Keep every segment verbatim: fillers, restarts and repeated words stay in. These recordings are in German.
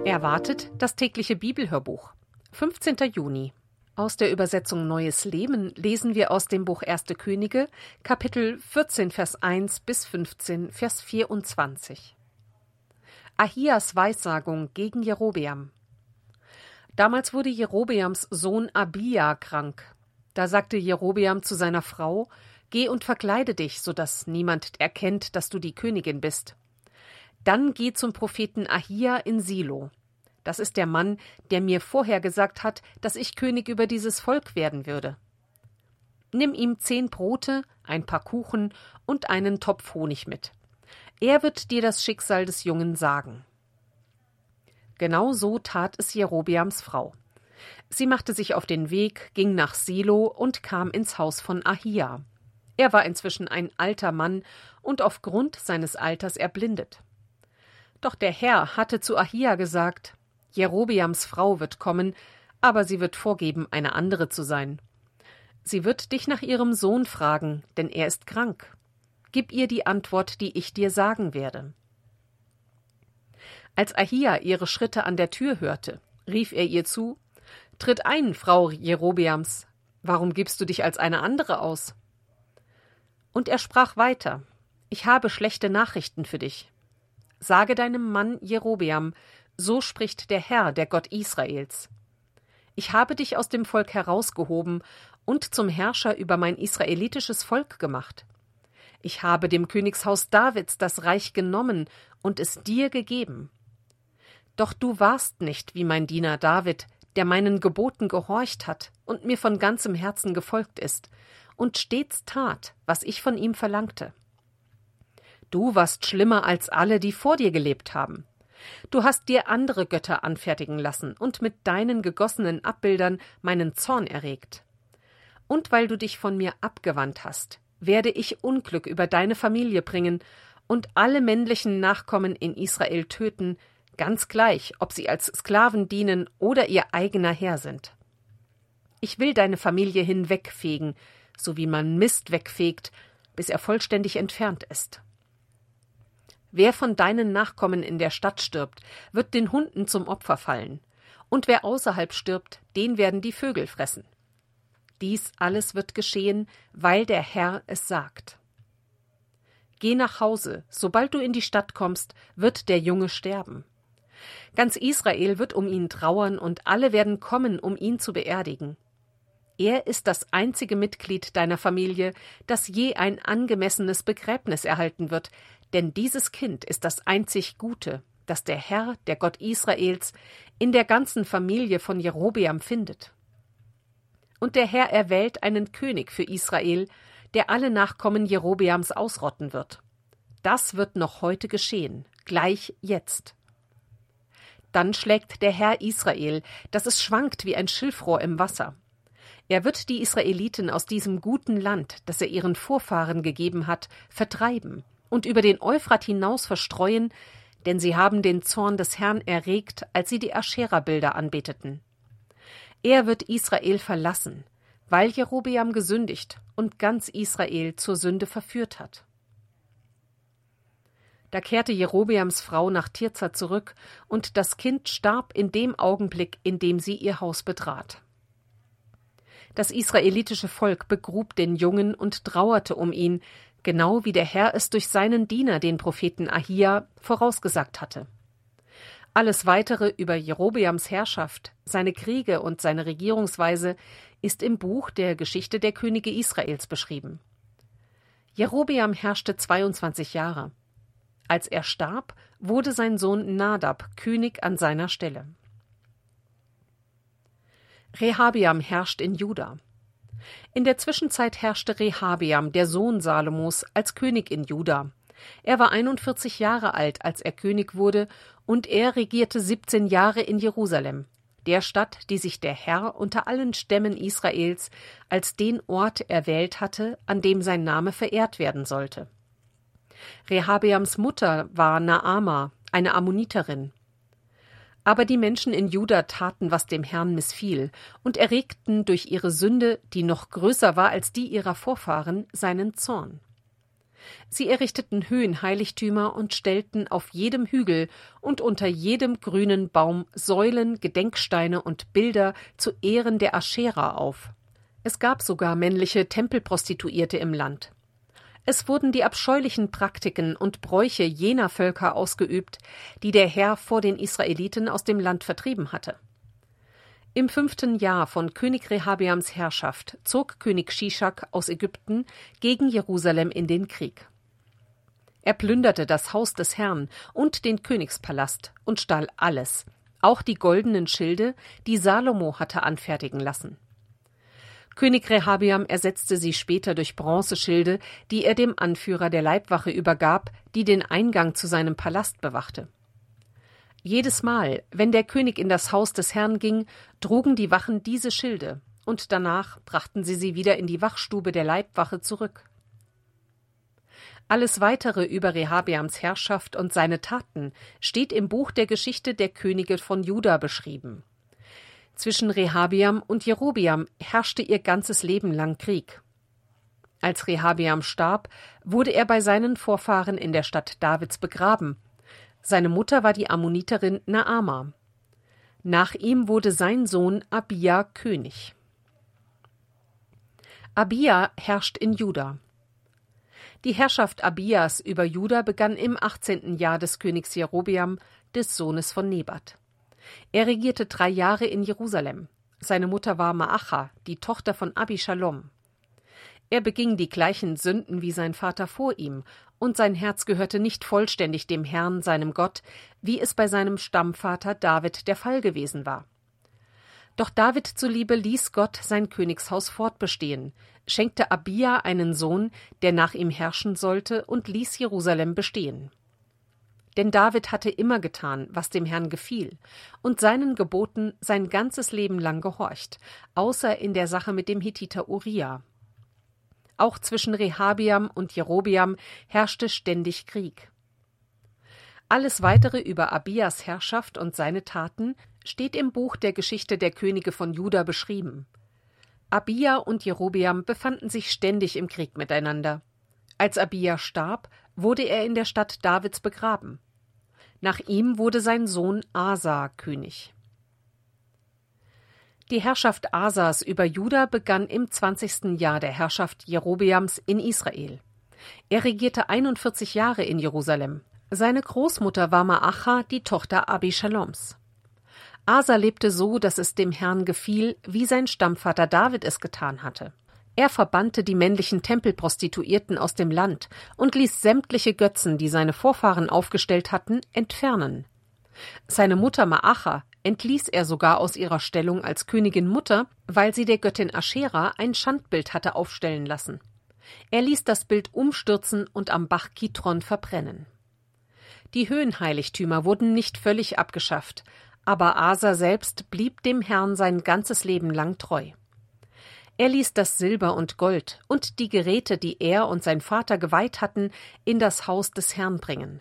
Erwartet das tägliche Bibelhörbuch. fünfzehnter Juni. Aus der Übersetzung Neues Leben lesen wir aus dem Buch Erste Könige, Kapitel vierzehn, Vers eins bis fünfzehn, Vers vierundzwanzig. Ahias Weissagung gegen Jerobeam. Damals wurde Jerobeams Sohn Abija krank. Da sagte Jerobeam zu seiner Frau: Geh und verkleide dich, so dass niemand erkennt, dass du die Königin bist. Dann geh zum Propheten Ahia in Silo. Das ist der Mann, der mir vorher gesagt hat, dass ich König über dieses Volk werden würde. Nimm ihm zehn Brote, ein paar Kuchen und einen Topf Honig mit. Er wird dir das Schicksal des Jungen sagen. Genau so tat es Jerobeams Frau. Sie machte sich auf den Weg, ging nach Silo und kam ins Haus von Ahia. Er war inzwischen ein alter Mann und aufgrund seines Alters erblindet. Doch der Herr hatte zu Ahia gesagt: Jerobeams Frau wird kommen, aber sie wird vorgeben, eine andere zu sein. Sie wird dich nach ihrem Sohn fragen, denn er ist krank. Gib ihr die Antwort, die ich dir sagen werde. Als Ahia ihre Schritte an der Tür hörte, rief er ihr zu: Tritt ein, Frau Jerobeams. Warum gibst du dich als eine andere aus? Und er sprach weiter: Ich habe schlechte Nachrichten für dich. Sage deinem Mann Jerobeam: So spricht der Herr, der Gott Israels. Ich habe dich aus dem Volk herausgehoben und zum Herrscher über mein israelitisches Volk gemacht. Ich habe dem Königshaus Davids das Reich genommen und es dir gegeben. Doch du warst nicht wie mein Diener David, der meinen Geboten gehorcht hat und mir von ganzem Herzen gefolgt ist und stets tat, was ich von ihm verlangte. Du warst schlimmer als alle, die vor dir gelebt haben. Du hast dir andere Götter anfertigen lassen und mit deinen gegossenen Abbildern meinen Zorn erregt. Und weil du dich von mir abgewandt hast, werde ich Unglück über deine Familie bringen und alle männlichen Nachkommen in Israel töten, ganz gleich, ob sie als Sklaven dienen oder ihr eigener Herr sind. Ich will deine Familie hinwegfegen, so wie man Mist wegfegt, bis er vollständig entfernt ist. Wer von deinen Nachkommen in der Stadt stirbt, wird den Hunden zum Opfer fallen, und wer außerhalb stirbt, den werden die Vögel fressen. Dies alles wird geschehen, weil der Herr es sagt. Geh nach Hause, sobald du in die Stadt kommst, wird der Junge sterben. Ganz Israel wird um ihn trauern und alle werden kommen, um ihn zu beerdigen. Er ist das einzige Mitglied deiner Familie, das je ein angemessenes Begräbnis erhalten wird, denn dieses Kind ist das einzig Gute, das der Herr, der Gott Israels, in der ganzen Familie von Jerobeam findet. Und der Herr erwählt einen König für Israel, der alle Nachkommen Jerobeams ausrotten wird. Das wird noch heute geschehen, gleich jetzt. Dann schlägt der Herr Israel, dass es schwankt wie ein Schilfrohr im Wasser. Er wird die Israeliten aus diesem guten Land, das er ihren Vorfahren gegeben hat, vertreiben und über den Euphrat hinaus verstreuen, denn sie haben den Zorn des Herrn erregt, als sie die Aschera-Bilder anbeteten. Er wird Israel verlassen, weil Jerobeam gesündigt und ganz Israel zur Sünde verführt hat. Da kehrte Jerobeams Frau nach Tirza zurück, und das Kind starb in dem Augenblick, in dem sie ihr Haus betrat. Das israelitische Volk begrub den Jungen und trauerte um ihn, genau wie der Herr es durch seinen Diener, den Propheten Ahia, vorausgesagt hatte. Alles Weitere über Jerobeams Herrschaft, seine Kriege und seine Regierungsweise ist im Buch der Geschichte der Könige Israels beschrieben. Jerobeam herrschte zweiundzwanzig Jahre. Als er starb, wurde sein Sohn Nadab König an seiner Stelle. Rehabeam herrscht in Juda. In der Zwischenzeit herrschte Rehabeam, der Sohn Salomos, als König in Juda. Er war einundvierzig Jahre alt, als er König wurde, und er regierte siebzehn Jahre in Jerusalem, der Stadt, die sich der Herr unter allen Stämmen Israels als den Ort erwählt hatte, an dem sein Name verehrt werden sollte. Rehabeams Mutter war Naama, eine Ammoniterin. Aber die Menschen in Juda taten, was dem Herrn missfiel, und erregten durch ihre Sünde, die noch größer war als die ihrer Vorfahren, seinen Zorn. Sie errichteten Höhenheiligtümer und stellten auf jedem Hügel und unter jedem grünen Baum Säulen, Gedenksteine und Bilder zu Ehren der Aschera auf. Es gab sogar männliche Tempelprostituierte im Land. Es wurden die abscheulichen Praktiken und Bräuche jener Völker ausgeübt, die der Herr vor den Israeliten aus dem Land vertrieben hatte. Im fünften Jahr von König Rehabeams Herrschaft zog König Schischak aus Ägypten gegen Jerusalem in den Krieg. Er plünderte das Haus des Herrn und den Königspalast und stahl alles, auch die goldenen Schilde, die Salomo hatte anfertigen lassen. König Rehabeam ersetzte sie später durch Bronzeschilde, die er dem Anführer der Leibwache übergab, die den Eingang zu seinem Palast bewachte. Jedes Mal, wenn der König in das Haus des Herrn ging, trugen die Wachen diese Schilde, und danach brachten sie sie wieder in die Wachstube der Leibwache zurück. Alles Weitere über Rehabeams Herrschaft und seine Taten steht im Buch der Geschichte der Könige von Juda beschrieben. Zwischen Rehabeam und Jerobeam herrschte ihr ganzes Leben lang Krieg. Als Rehabeam starb, wurde er bei seinen Vorfahren in der Stadt Davids begraben. Seine Mutter war die Ammoniterin Naama. Nach ihm wurde sein Sohn Abija König. Abija herrscht in Juda. Die Herrschaft Abijas über Juda begann im achtzehnten Jahr des Königs Jerobeam, des Sohnes von Nebat. Er regierte drei Jahre in Jerusalem. Seine Mutter war Maacha, die Tochter von Abishalom. Er beging die gleichen Sünden wie sein Vater vor ihm, und sein Herz gehörte nicht vollständig dem Herrn, seinem Gott, wie es bei seinem Stammvater David der Fall gewesen war. Doch David zuliebe ließ Gott sein Königshaus fortbestehen, schenkte Abija einen Sohn, der nach ihm herrschen sollte, und ließ Jerusalem bestehen. Denn David hatte immer getan, was dem Herrn gefiel, und seinen Geboten sein ganzes Leben lang gehorcht, außer in der Sache mit dem Hethiter Uria. Auch zwischen Rehabeam und Jerobeam herrschte ständig Krieg. Alles Weitere über Abijas Herrschaft und seine Taten steht im Buch der Geschichte der Könige von Juda beschrieben. Abija und Jerobeam befanden sich ständig im Krieg miteinander. Als Abija starb, wurde er in der Stadt Davids begraben. Nach ihm wurde sein Sohn Asa König. Die Herrschaft Asas über Juda begann im zwanzigsten Jahr der Herrschaft Jerobeams in Israel. Er regierte einundvierzig Jahre in Jerusalem. Seine Großmutter war Maacha, die Tochter Abishaloms. Asa lebte so, dass es dem Herrn gefiel, wie sein Stammvater David es getan hatte. Er verbannte die männlichen Tempelprostituierten aus dem Land und ließ sämtliche Götzen, die seine Vorfahren aufgestellt hatten, entfernen. Seine Mutter Maacha entließ er sogar aus ihrer Stellung als Königin Mutter, weil sie der Göttin Aschera ein Schandbild hatte aufstellen lassen. Er ließ das Bild umstürzen und am Bach Kidron verbrennen. Die Höhenheiligtümer wurden nicht völlig abgeschafft, aber Asa selbst blieb dem Herrn sein ganzes Leben lang treu. Er ließ das Silber und Gold und die Geräte, die er und sein Vater geweiht hatten, in das Haus des Herrn bringen.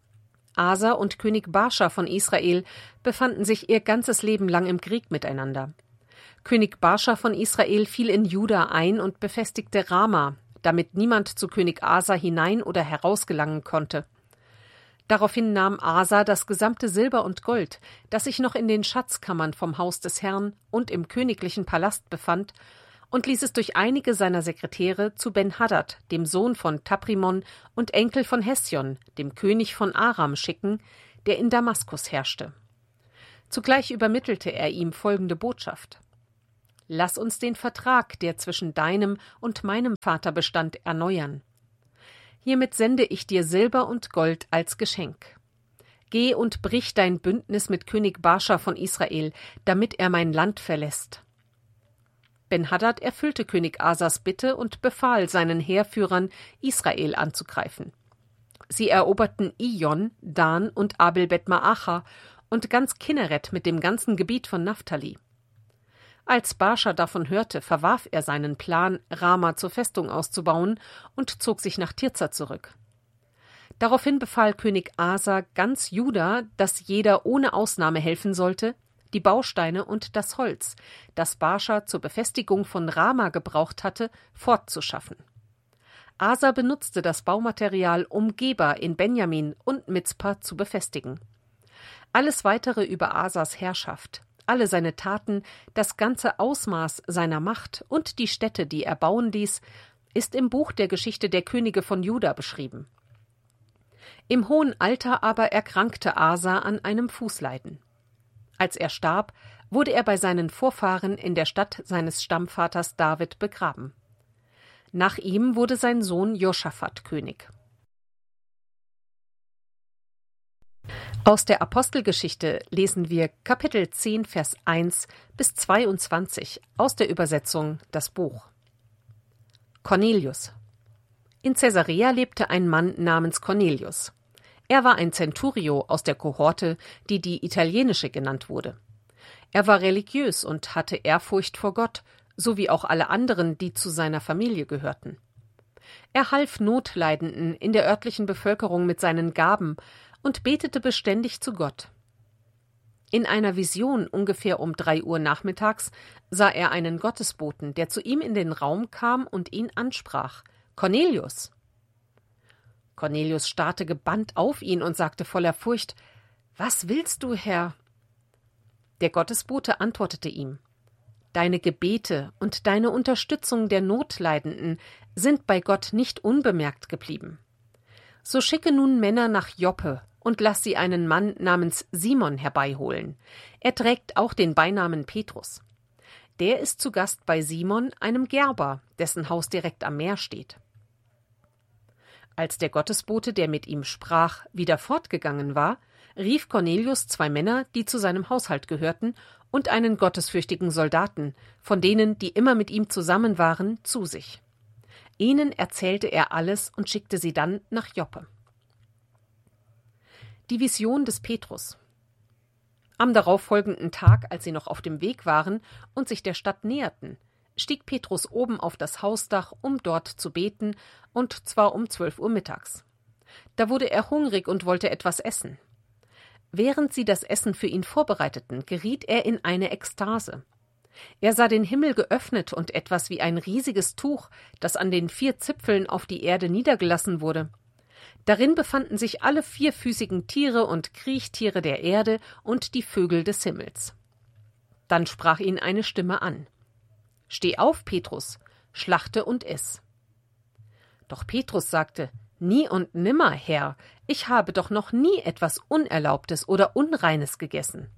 Asa und König Baascha von Israel befanden sich ihr ganzes Leben lang im Krieg miteinander. König Baascha von Israel fiel in Juda ein und befestigte Rama, damit niemand zu König Asa hinein oder herausgelangen konnte. Daraufhin nahm Asa das gesamte Silber und Gold, das sich noch in den Schatzkammern vom Haus des Herrn und im königlichen Palast befand, und ließ es durch einige seiner Sekretäre zu Ben-Hadad, dem Sohn von Taprimon und Enkel von Hesjon, dem König von Aram, schicken, der in Damaskus herrschte. Zugleich übermittelte er ihm folgende Botschaft: Lass uns den Vertrag, der zwischen deinem und meinem Vater bestand, erneuern. Hiermit sende ich dir Silber und Gold als Geschenk. Geh und brich dein Bündnis mit König Baascha von Israel, damit er mein Land verlässt. Ben-Hadad erfüllte König Asas Bitte und befahl seinen Heerführern, Israel anzugreifen. Sie eroberten Ijon, Dan und Abel-Bet-Maacha und ganz Kinneret mit dem ganzen Gebiet von Naphtali. Als Baascha davon hörte, verwarf er seinen Plan, Rama zur Festung auszubauen, und zog sich nach Tirza zurück. Daraufhin befahl König Asa ganz Juda, dass jeder ohne Ausnahme helfen sollte, die Bausteine und das Holz, das Baascha zur Befestigung von Rama gebraucht hatte, fortzuschaffen. Asa benutzte das Baumaterial, um Geba in Benjamin und Mizpa zu befestigen. Alles Weitere über Asas Herrschaft, alle seine Taten, das ganze Ausmaß seiner Macht und die Städte, die er bauen ließ, ist im Buch der Geschichte der Könige von Juda beschrieben. Im hohen Alter aber erkrankte Asa an einem Fußleiden. Als er starb, wurde er bei seinen Vorfahren in der Stadt seines Stammvaters David begraben. Nach ihm wurde sein Sohn Joschafat König. Aus der Apostelgeschichte lesen wir Kapitel zehn, Vers eins bis zweiundzwanzig aus der Übersetzung Das Buch. Cornelius. In Caesarea lebte ein Mann namens Cornelius. Er war ein Centurio aus der Kohorte, die die italienische genannt wurde. Er war religiös und hatte Ehrfurcht vor Gott, so wie auch alle anderen, die zu seiner Familie gehörten. Er half Notleidenden in der örtlichen Bevölkerung mit seinen Gaben und betete beständig zu Gott. In einer Vision ungefähr um drei Uhr nachmittags sah er einen Gottesboten, der zu ihm in den Raum kam und ihn ansprach: »Cornelius!« Cornelius starrte gebannt auf ihn und sagte voller Furcht: »Was willst du, Herr?« Der Gottesbote antwortete ihm: »Deine Gebete und deine Unterstützung der Notleidenden sind bei Gott nicht unbemerkt geblieben. So schicke nun Männer nach Joppe und lass sie einen Mann namens Simon herbeiholen. Er trägt auch den Beinamen Petrus. Der ist zu Gast bei Simon, einem Gerber, dessen Haus direkt am Meer steht.« Als der Gottesbote, der mit ihm sprach, wieder fortgegangen war, rief Cornelius zwei Männer, die zu seinem Haushalt gehörten, und einen gottesfürchtigen Soldaten, von denen, die immer mit ihm zusammen waren, zu sich. Ihnen erzählte er alles und schickte sie dann nach Joppe. Die Vision des Petrus. Am darauffolgenden Tag, als sie noch auf dem Weg waren und sich der Stadt näherten, stieg Petrus oben auf das Hausdach, um dort zu beten, und zwar um zwölf Uhr mittags. Da wurde er hungrig und wollte etwas essen. Während sie das Essen für ihn vorbereiteten, geriet er in eine Ekstase. Er sah den Himmel geöffnet und etwas wie ein riesiges Tuch, das an den vier Zipfeln auf die Erde niedergelassen wurde. Darin befanden sich alle vierfüßigen Tiere und Kriechtiere der Erde und die Vögel des Himmels. Dann sprach ihn eine Stimme an: »Steh auf, Petrus, schlachte und iss.« Doch Petrus sagte: »Nie und nimmer, Herr, ich habe doch noch nie etwas Unerlaubtes oder Unreines gegessen.«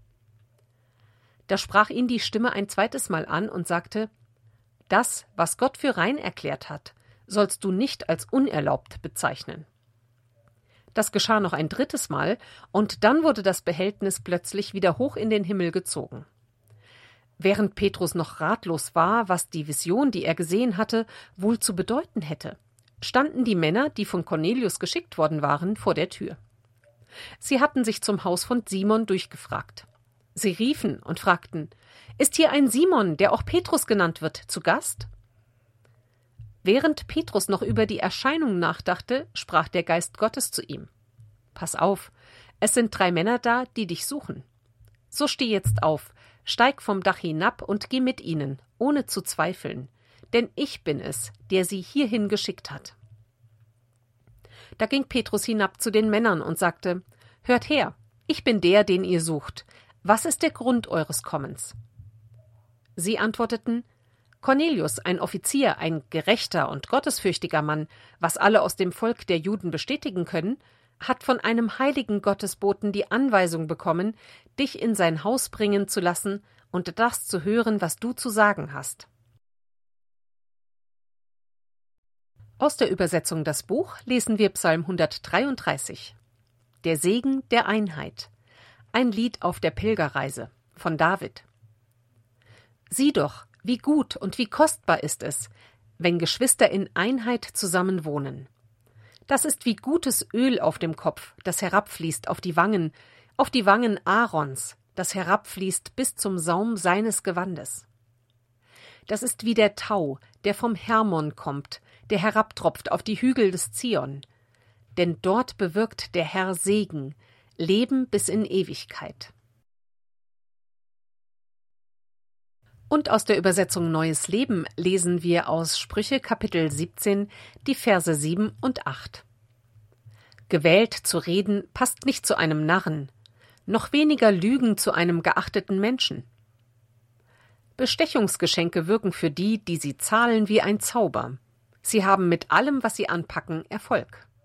Da sprach ihn die Stimme ein zweites Mal an und sagte: »Das, was Gott für rein erklärt hat, sollst du nicht als unerlaubt bezeichnen.« Das geschah noch ein drittes Mal, und dann wurde das Behältnis plötzlich wieder hoch in den Himmel gezogen. Während Petrus noch ratlos war, was die Vision, die er gesehen hatte, wohl zu bedeuten hätte, standen die Männer, die von Cornelius geschickt worden waren, vor der Tür. Sie hatten sich zum Haus von Simon durchgefragt. Sie riefen und fragten: »Ist hier ein Simon, der auch Petrus genannt wird, zu Gast?« Während Petrus noch über die Erscheinung nachdachte, sprach der Geist Gottes zu ihm: »Pass auf, es sind drei Männer da, die dich suchen. So steh jetzt auf, steig vom Dach hinab und geh mit ihnen, ohne zu zweifeln, denn ich bin es, der sie hierhin geschickt hat.« Da ging Petrus hinab zu den Männern und sagte: »Hört her, ich bin der, den ihr sucht. Was ist der Grund eures Kommens?« Sie antworteten: »Cornelius, ein Offizier, ein gerechter und gottesfürchtiger Mann, was alle aus dem Volk der Juden bestätigen können, hat von einem heiligen Gottesboten die Anweisung bekommen, dich in sein Haus bringen zu lassen und das zu hören, was du zu sagen hast.« Aus der Übersetzung Das Buch lesen wir Psalm hundertdreiunddreißig. Der Segen der Einheit. Ein Lied auf der Pilgerreise von David. Sieh doch, wie gut und wie kostbar ist es, wenn Geschwister in Einheit zusammen wohnen. Das ist wie gutes Öl auf dem Kopf, das herabfließt auf die Wangen, auf die Wangen Aarons, das herabfließt bis zum Saum seines Gewandes. Das ist wie der Tau, der vom Hermon kommt, der herabtropft auf die Hügel des Zion. Denn dort bewirkt der Herr Segen, Leben bis in Ewigkeit. Und aus der Übersetzung Neues Leben lesen wir aus Sprüche Kapitel siebzehn die Verse sieben und acht. Gewählt zu reden passt nicht zu einem Narren, noch weniger Lügen zu einem geachteten Menschen. Bestechungsgeschenke wirken für die, die sie zahlen, wie ein Zauber. Sie haben mit allem, was sie anpacken, Erfolg.